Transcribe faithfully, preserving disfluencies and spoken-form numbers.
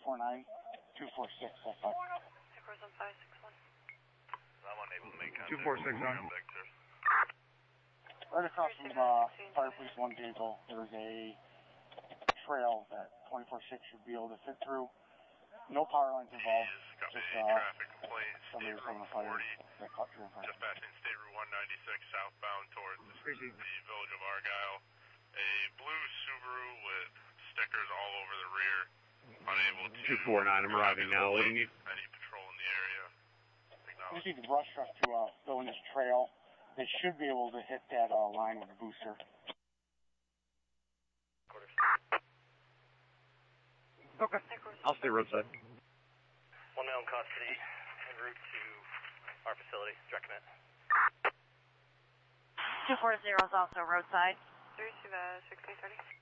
four nine, two four six, that's fine. five six one. I'm unable to make contact. two four six on. Right across from uh, Fire Police one vehicle, there's a trail that twenty-four six should be able to fit through. No power lines involved, Got just a uh, traffic complaint, somebody State from the Route fire forty, that caught through in front. dispatching State Route one ninety-six southbound towards the Appreciate it. village of Argyle. A blue Subaru with stickers all over the rear, unable to... two four nine, I'm arriving now. What do you need? Any patrol in the area. We just need the brush truck to uh, go in this trail. They should be able to hit that uh, line with the booster. Okay. I'll stay roadside. One male in custody, en route to our facility. Direct command. two four zero is also roadside. three two sixty thirty.